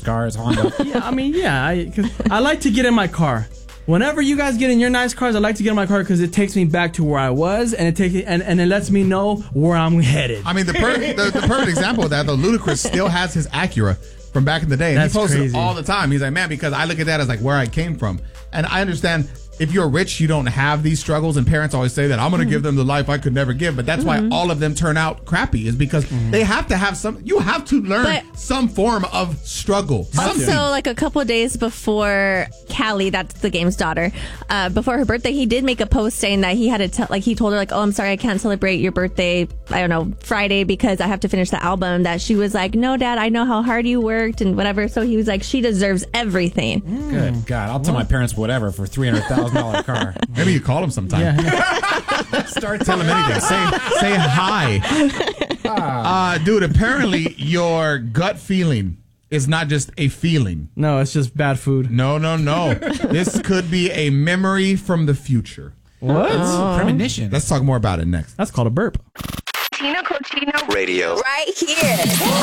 cars, Honda. Yeah, 'cause I like to get in my car. Whenever you guys get in your nice cars, I like to get in my car because it takes me back to where I was, and it lets me know where I'm headed. I mean, the perfect example of that, though, Ludacris still has his Acura from back in the day. And That's he posts crazy. it all the time. He's like, man, because I look at that as like where I came from. And I understand if you're rich, you don't have these struggles. And parents always say that I'm going to give them the life I could never give. But that's why all of them turn out crappy, is because they have to have you have to learn some form of struggle. Also, like a couple of days before Callie, that's the game's daughter, before her birthday, he did make a post saying that he had to he told her like, oh, I'm sorry, I can't celebrate your birthday, I don't know, Friday, because I have to finish the album. That she was like, no, Dad, I know how hard you worked and whatever. So he was like, she deserves everything. Good God, I'll tell my parents whatever for $300,000 car. Maybe you call him sometime. Start telling him anything. Say hi. Dude, apparently your gut feeling is not just a feeling. No, it's just bad food. No. This could be a memory from the future. What? Premonition. Let's talk more about it next. That's called a burp. Tina Cochino Radio. right here.